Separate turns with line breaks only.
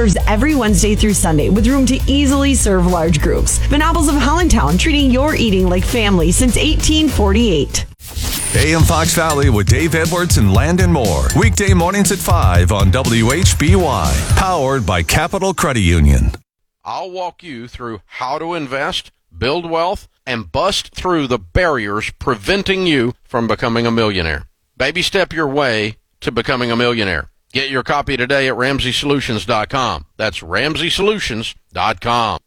serves every Wednesday through Sunday with room to easily serve large groups. Venables of Hollandtown, treating your eating like family since 1848.
AM Fox Valley with Dave Edwards and Landon Moore. Weekday mornings at 5 on WHBY. Powered by Capital Credit Union.
I'll walk you through how to invest, build wealth, and bust through the barriers preventing you from becoming a millionaire. Baby step your way to becoming a millionaire. Get your copy today at RamseySolutions.com. That's RamseySolutions.com.